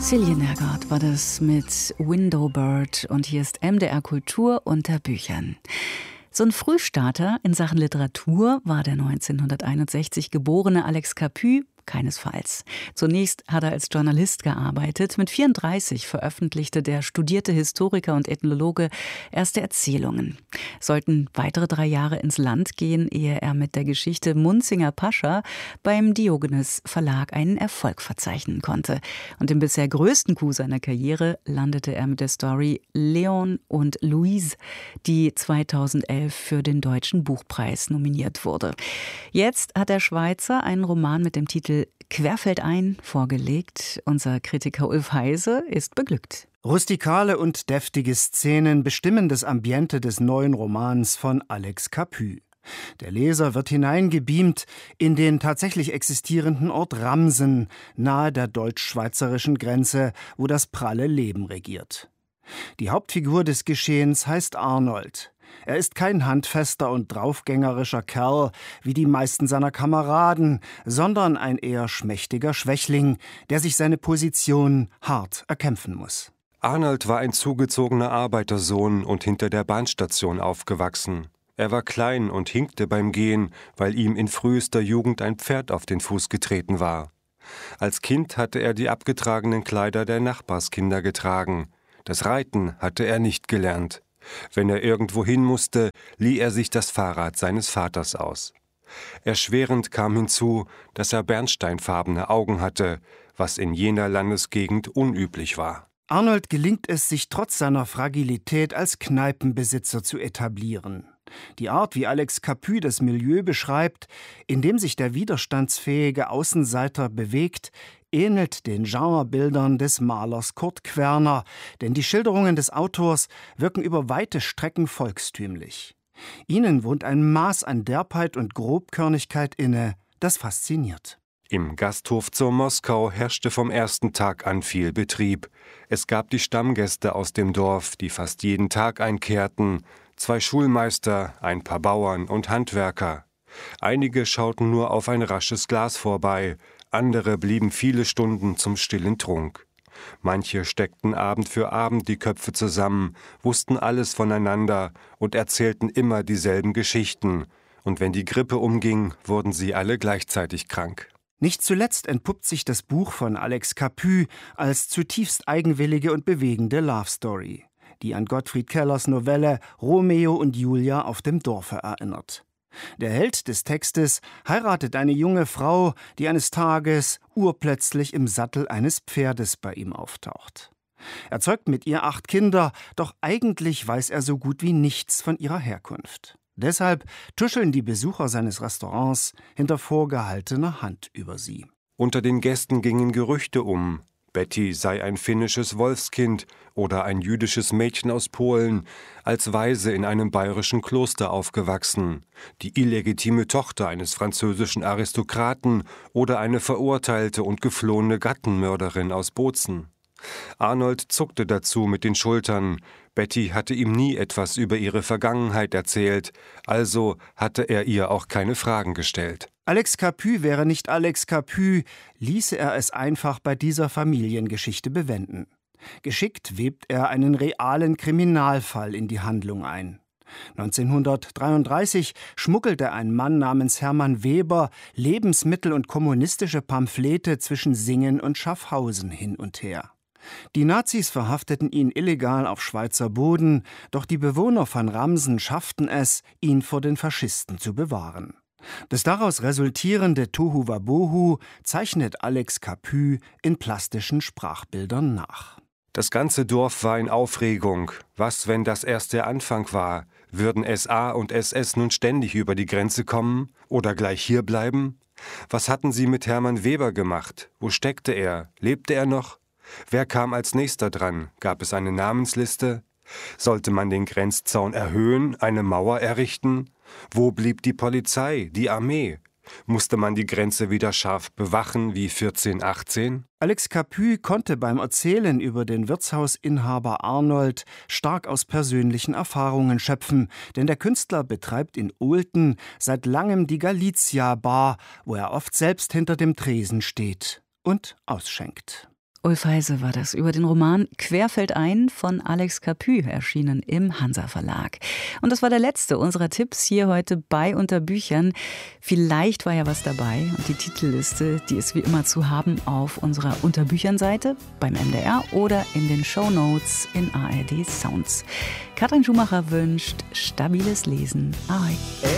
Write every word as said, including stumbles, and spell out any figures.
Silje Nergard war das mit Windowbird und hier ist M D R Kultur unter Büchern. So ein Frühstarter in Sachen Literatur war der neunzehnhunderteinundsechzig geborene Alex Capu keinesfalls. Zunächst hat er als Journalist gearbeitet. Mit vierunddreißig veröffentlichte der studierte Historiker und Ethnologe erste Erzählungen. Sollten weitere drei Jahre ins Land gehen, ehe er mit der Geschichte Munzinger Pascha beim Diogenes Verlag einen Erfolg verzeichnen konnte. Und im bisher größten Coup seiner Karriere landete er mit der Story Leon und Louise, die zweitausendelf für den Deutschen Buchpreis nominiert wurde. Jetzt hat der Schweizer einen Roman mit dem Titel Querfeldein vorgelegt. Unser Kritiker Ulf Heise ist beglückt. Rustikale und deftige Szenen bestimmen das Ambiente des neuen Romans von Alex Capu. Der Leser wird hineingebeamt in den tatsächlich existierenden Ort Ramsen, nahe der deutsch-schweizerischen Grenze, wo das pralle Leben regiert. Die Hauptfigur des Geschehens heißt Arnold. Er ist kein handfester und draufgängerischer Kerl wie die meisten seiner Kameraden, sondern ein eher schmächtiger Schwächling, der sich seine Position hart erkämpfen muss. Arnold war ein zugezogener Arbeitersohn und hinter der Bahnstation aufgewachsen. Er war klein und hinkte beim Gehen, weil ihm in frühester Jugend ein Pferd auf den Fuß getreten war. Als Kind hatte er die abgetragenen Kleider der Nachbarskinder getragen. Das Reiten hatte er nicht gelernt. Wenn er irgendwo hin musste, lieh er sich das Fahrrad seines Vaters aus. Erschwerend kam hinzu, dass er bernsteinfarbene Augen hatte, was in jener Landesgegend unüblich war. Arnold gelingt es, sich trotz seiner Fragilität als Kneipenbesitzer zu etablieren. Die Art, wie Alex Capu das Milieu beschreibt, in dem sich der widerstandsfähige Außenseiter bewegt, ähnelt den Genrebildern des Malers Kurt Querner, denn die Schilderungen des Autors wirken über weite Strecken volkstümlich. Ihnen wohnt ein Maß an Derbheit und Grobkörnigkeit inne, das fasziniert. Im Gasthof zur Moskau herrschte vom ersten Tag an viel Betrieb. Es gab die Stammgäste aus dem Dorf, die fast jeden Tag einkehrten, zwei Schulmeister, ein paar Bauern und Handwerker. Einige schauten nur auf ein rasches Glas vorbei, andere blieben viele Stunden zum stillen Trunk. Manche steckten Abend für Abend die Köpfe zusammen, wussten alles voneinander und erzählten immer dieselben Geschichten. Und wenn die Grippe umging, wurden sie alle gleichzeitig krank. Nicht zuletzt entpuppt sich das Buch von Alex Capu als zutiefst eigenwillige und bewegende Love Story, die an Gottfried Kellers Novelle Romeo und Julia auf dem Dorfe erinnert. Der Held des Textes heiratet eine junge Frau, die eines Tages urplötzlich im Sattel eines Pferdes bei ihm auftaucht. Er zeugt mit ihr acht Kinder, doch eigentlich weiß er so gut wie nichts von ihrer Herkunft. Deshalb tuscheln die Besucher seines Restaurants hinter vorgehaltener Hand über sie. Unter den Gästen gingen Gerüchte um. Betty sei ein finnisches Wolfskind oder ein jüdisches Mädchen aus Polen, als Waise in einem bayerischen Kloster aufgewachsen, die illegitime Tochter eines französischen Aristokraten oder eine verurteilte und geflohene Gattenmörderin aus Bozen. Arnold zuckte dazu mit den Schultern. Betty hatte ihm nie etwas über ihre Vergangenheit erzählt, also hatte er ihr auch keine Fragen gestellt. Alex Capu wäre nicht Alex Capu, ließe er es einfach bei dieser Familiengeschichte bewenden. Geschickt webt er einen realen Kriminalfall in die Handlung ein. neunzehnhundertdreiunddreißig schmuggelte ein Mann namens Hermann Weber Lebensmittel und kommunistische Pamphlete zwischen Singen und Schaffhausen hin und her. Die Nazis verhafteten ihn illegal auf Schweizer Boden, doch die Bewohner von Ramsen schafften es, ihn vor den Faschisten zu bewahren. Das daraus resultierende Tohuwabohu zeichnet Alex Capu in plastischen Sprachbildern nach. Das ganze Dorf war in Aufregung. Was, wenn das erst der Anfang war? Würden S A und S S nun ständig über die Grenze kommen oder gleich hier bleiben? Was hatten sie mit Hermann Weber gemacht? Wo steckte er? Lebte er noch? Wer kam als nächster dran? Gab es eine Namensliste? Sollte man den Grenzzaun erhöhen, eine Mauer errichten? Wo blieb die Polizei, die Armee? Musste man die Grenze wieder scharf bewachen wie vierzehn achtzehn? Alex Capu konnte beim Erzählen über den Wirtshausinhaber Arnold stark aus persönlichen Erfahrungen schöpfen, denn der Künstler betreibt in Olten seit langem die Galizia Bar, wo er oft selbst hinter dem Tresen steht und ausschenkt. Ulf Heise war das über den Roman Querfeldein von Alex Capu, erschienen im Hansa Verlag. Und das war der letzte unserer Tipps hier heute bei Unter Büchern. Vielleicht war ja was dabei und die Titelliste, die ist wie immer zu haben auf unserer Unterbüchern-Seite beim M D R oder in den Shownotes in A R D Sounds. Katrin Schumacher wünscht stabiles Lesen. Ahoi.